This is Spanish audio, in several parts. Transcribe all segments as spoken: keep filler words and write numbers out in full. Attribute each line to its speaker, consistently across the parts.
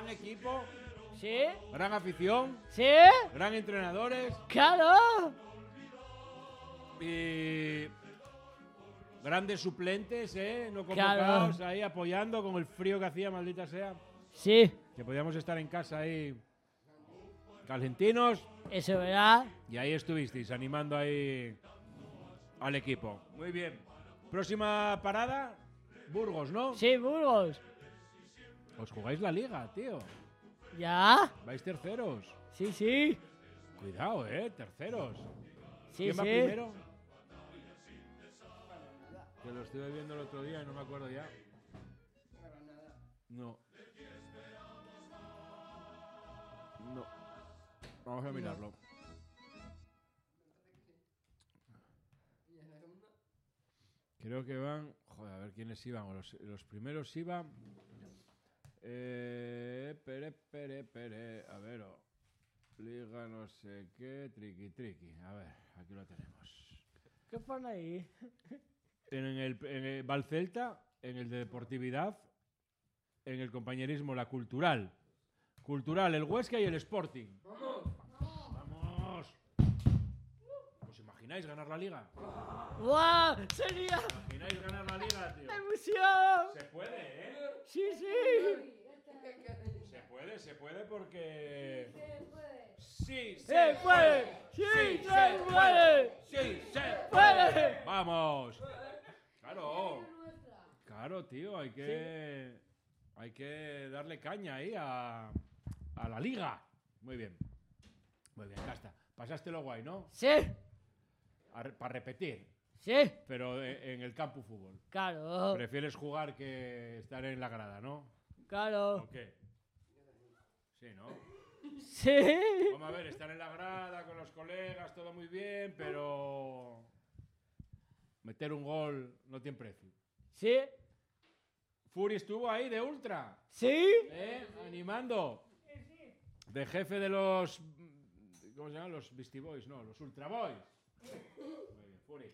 Speaker 1: gran equipo.
Speaker 2: Sí.
Speaker 1: Gran afición.
Speaker 2: Sí.
Speaker 1: Gran entrenadores.
Speaker 2: Claro.
Speaker 1: Y grandes suplentes, ¿eh? No convocados,
Speaker 2: Claro.
Speaker 1: ahí apoyando con el frío que hacía, maldita sea.
Speaker 2: Sí.
Speaker 1: Que podíamos estar en casa ahí calentinos.
Speaker 2: Eso, ¿verdad?
Speaker 1: Y ahí estuvisteis, animando ahí al equipo. Muy bien. Próxima parada, Burgos, ¿no?
Speaker 2: Sí, Burgos.
Speaker 1: Os jugáis la liga, tío.
Speaker 2: ¿Ya?
Speaker 1: Vais terceros.
Speaker 2: Sí, sí.
Speaker 1: Cuidado, ¿eh? Terceros.
Speaker 2: Sí,
Speaker 1: ¿Quién va
Speaker 2: sí.
Speaker 1: primero? Que lo estuve viendo el otro día y no me acuerdo ya. No. No. Vamos a mirarlo. Creo que van... Joder, a ver quiénes iban. Los, los primeros iban... Eh, pere, pere, pere. A ver... Oh. Liga no sé qué... Triqui, triqui. A ver, aquí lo tenemos.
Speaker 2: ¿Qué pone ahí?
Speaker 1: En el, en el Valcelta, en el de deportividad, en el compañerismo, la cultural. Cultural, el Huesca y el Sporting. ¡Vamos! ¿Os imagináis ganar la liga?
Speaker 2: ¡Guau! ¡Sería!
Speaker 1: ¿Os imagináis ganar la liga, tío?
Speaker 2: ¡Emoción!
Speaker 1: Se puede, ¿eh?
Speaker 2: Sí, sí.
Speaker 1: Se puede, se puede porque... Sí,
Speaker 2: ¡Se puede! ¡Sí, se puede!
Speaker 1: ¡Sí, se
Speaker 2: puede!
Speaker 1: ¡Vamos! Claro. Claro, tío, hay que... Hay que darle caña ahí a... a la liga. Muy bien. Muy bien, ya está. Pasástelo guay, ¿no?
Speaker 2: Sí.
Speaker 1: Re- para repetir.
Speaker 2: Sí.
Speaker 1: Pero en, en el campo fútbol.
Speaker 2: Claro.
Speaker 1: Prefieres jugar que estar en la grada, ¿no?
Speaker 2: Claro.
Speaker 1: ¿O qué? Sí, ¿no?
Speaker 2: Sí.
Speaker 1: Vamos a ver, estar en la grada con los colegas, todo muy bien, pero... Meter un gol no tiene precio.
Speaker 2: Sí.
Speaker 1: Fury estuvo ahí de ultra.
Speaker 2: Sí.
Speaker 1: ¿Eh? Animando. De jefe de los... ¿Cómo se llaman? Los Beastie Boys, no, los Ultra Boys. Muy bien, Fury.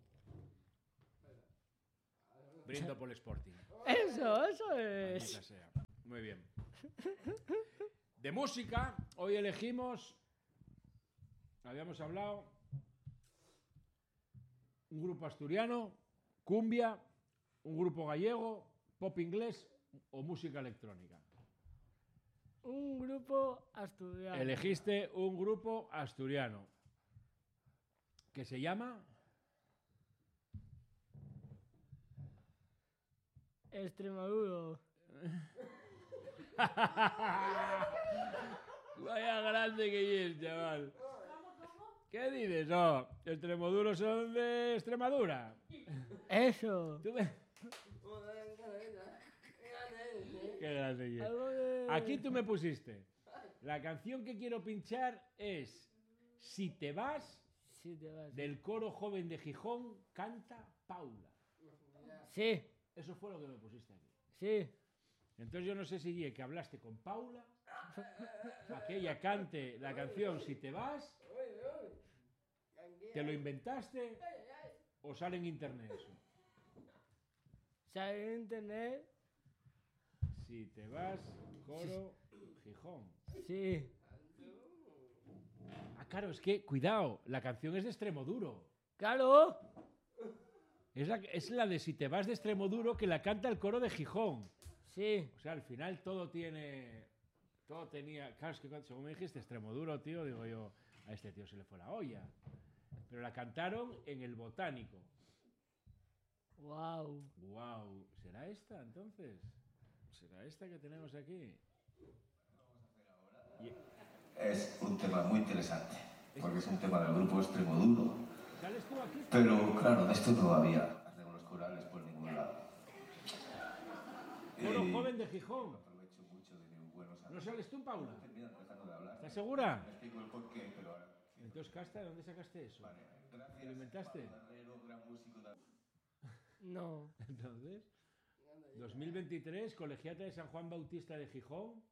Speaker 1: Brindo por el Sporting.
Speaker 2: Eso, eso es.
Speaker 1: Maldita sea. Muy bien. De música, hoy elegimos... Habíamos hablado... Un grupo asturiano, cumbia, un grupo gallego, pop inglés o música electrónica.
Speaker 2: Un grupo asturiano.
Speaker 1: Elegiste un grupo asturiano que se llama
Speaker 2: Extremadura.
Speaker 1: Vaya grande que es, chaval. ¿Qué dices? No, Extremadura son de Extremadura.
Speaker 2: Eso.
Speaker 1: ¿Tú me... Qué grande que es.
Speaker 2: Algo de...
Speaker 1: Aquí tú me pusiste. La canción que quiero pinchar es Si te vas,
Speaker 2: Sí, te vas.
Speaker 1: del coro joven de Gijón, canta Paula.
Speaker 2: Sí,
Speaker 1: Eso fue lo que me pusiste aquí.
Speaker 2: sí.
Speaker 1: Entonces yo no sé si ye que hablaste con Paula para que ella cante la canción Si te vas, te lo inventaste o sale en internet eso.
Speaker 2: ¿Sabes internet?
Speaker 1: Si te vas, coro Gijón.
Speaker 2: Sí.
Speaker 1: Ah, claro, es que, cuidado, la canción es de Extremoduro.
Speaker 2: Claro.
Speaker 1: Es la, es la de Si te vas de Extremoduro que la canta el coro de Gijón.
Speaker 2: Sí.
Speaker 1: O sea, al final todo tiene... Todo tenía... Claro, es que cuando, según me dijiste Extremoduro, tío, digo yo, a este tío se le fue la olla. Pero la cantaron en el Botánico.
Speaker 2: Wow.
Speaker 1: Wow. ¿Será esta, entonces? ¿Será esta que tenemos aquí? Y-
Speaker 3: Es un tema muy interesante, porque es un tema del grupo Extremoduro.
Speaker 1: ¿Sales tú aquí?
Speaker 3: Pero claro, de esto no había arreglos corales por ningún lado.
Speaker 1: Coro
Speaker 3: Y
Speaker 1: joven de Gijón.
Speaker 3: aprovecho mucho de mis buenos
Speaker 1: ¿No
Speaker 3: amigos.
Speaker 1: sales tú, Paula?
Speaker 3: Terminan dejando de hablar.
Speaker 1: ¿Estás segura?
Speaker 3: Me explico el porqué, pero ahora...
Speaker 1: Entonces, Casta, ¿de dónde sacaste eso?
Speaker 3: Vale, gracias.
Speaker 1: ¿Te lo inventaste?
Speaker 3: Pablo Herrero, gran músico de...
Speaker 2: No.
Speaker 1: Entonces, dos mil veintitrés, Colegiata de San Juan Bautista de Gijón.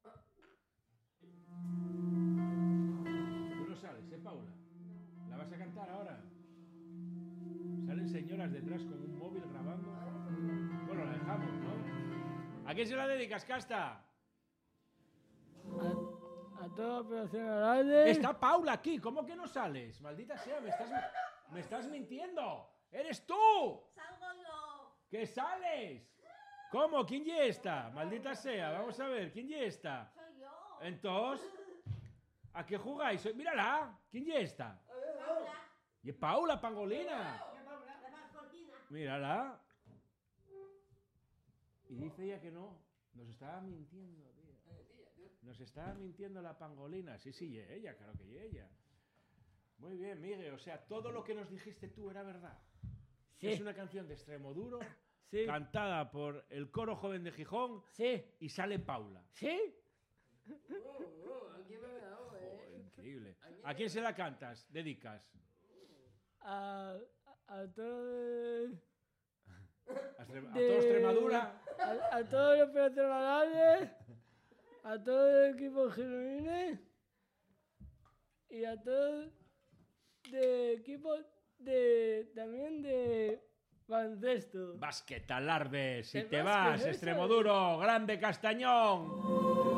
Speaker 1: Tú no sales, ¿eh, Paula? ¿La vas a cantar ahora? Salen señoras detrás con un móvil grabando. Bueno, la dejamos, ¿no? ¿A quién se la dedicas, Casta?
Speaker 2: toda operación Alarde.
Speaker 1: Está Paula aquí, ¿cómo que no sales? Maldita sea, me estás, me estás mintiendo. ¡Eres tú!
Speaker 4: ¡Salgo yo!
Speaker 1: ¡Que sales! ¿Cómo? ¿Quién ya está? Maldita sea, vamos a ver, ¿quién ya está?
Speaker 4: ¡Soy yo!
Speaker 1: Entonces, ¿a qué jugáis? Mírala, ¿quién ya está?
Speaker 4: Paula,
Speaker 1: Y es Paula Pangolina.
Speaker 4: la mascotina.
Speaker 1: Mírala. Y dice ella que no. Nos estaba mintiendo, tío. Nos estaba mintiendo la Pangolina. Sí, sí, y ella, claro que y ella. Muy bien, Miguel. O sea, todo lo que nos dijiste tú era verdad.
Speaker 2: Sí.
Speaker 1: Es una canción de Extremoduro,
Speaker 2: Sí.
Speaker 1: cantada por el Coro Joven de Gijón,
Speaker 2: Sí.
Speaker 1: y sale Paula.
Speaker 2: Sí.
Speaker 1: Joder, increíble. ¿A quién se la cantas? ¿Dedicas?
Speaker 2: A, a, a todo...
Speaker 1: ¿A, Extrem- a
Speaker 2: de-
Speaker 1: toda Extremadura?
Speaker 2: A, a todo el operación Alarde. A todo el equipo Gironines. Y a todo de equipo de también de baloncesto.
Speaker 1: Basquet, Alarde, si
Speaker 2: El
Speaker 1: te
Speaker 2: básquet,
Speaker 1: vas,
Speaker 2: eso
Speaker 1: Extremoduro, Grande Castañón.